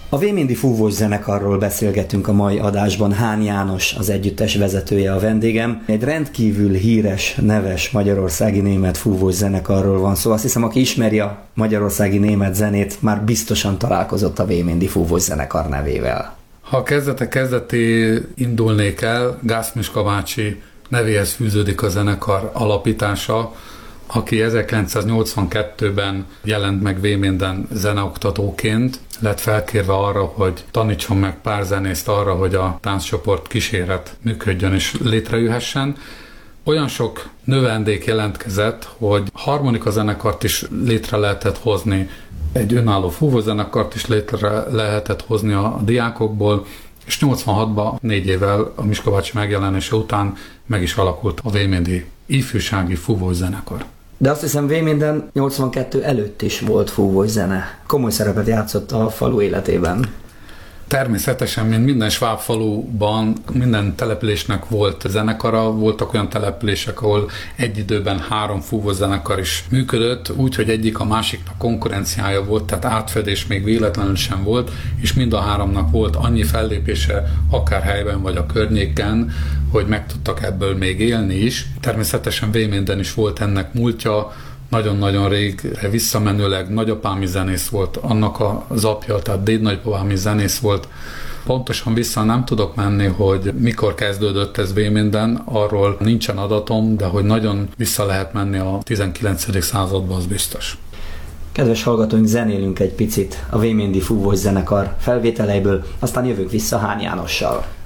A Vémindi Fúvós Zenekarról beszélgetünk a mai adásban. Hán János, az együttes vezetője a vendégem. Egy rendkívül híres, neves magyarországi német fúvós zenekarról van szó. Azt hiszem, aki ismeri a magyarországi német zenét, már biztosan találkozott a Vémindi Fúvós Zenekar nevével. Ha a kezdeti indulnék el, Gász Miska bácsi nevéhez fűződik a zenekar alapítása, aki 1982-ben jelent meg Véminden zeneoktatóként, lett felkérve arra, hogy tanítson meg pár zenészt arra, hogy a tánccsoport kíséret működjön és létrejöhessen. Olyan sok növendék jelentkezett, hogy harmonika zenekart is létre lehetett hozni, egy önálló fúvózenekart is létre lehetett hozni a diákokból, és 86-ban, 4 évvel a Miska bácsi megjelenése után meg is alakult a Vémindi ifjúsági fúvós zenekar. De azt hiszem, Véminden 82 előtt is volt fúvós zene. Komoly szerepet játszott a falu életében. Természetesen, mint minden sváb faluban, minden településnek volt zenekara, voltak olyan települések, ahol egy időben 3 fúvós zenekar is működött, úgyhogy egyik a másiknak konkurenciája volt, tehát átfedés még véletlenül sem volt, és mind a 3-nak volt annyi fellépése, akár helyben vagy a környéken, hogy meg tudtak ebből még élni is. Természetesen Véminden is volt ennek múltja, nagyon-nagyon régre visszamenőleg nagyapámi zenész volt, annak az apja, tehát dédnagyapámi zenész volt. Pontosan vissza nem tudok menni, hogy mikor kezdődött ez Véminden, arról nincsen adatom, de hogy nagyon vissza lehet menni a 19. századba, az biztos. Kedves hallgatóink, zenélünk egy picit a Vémindi Fúvós Zenekar felvételeiből, aztán jövünk vissza Hán Jánossal.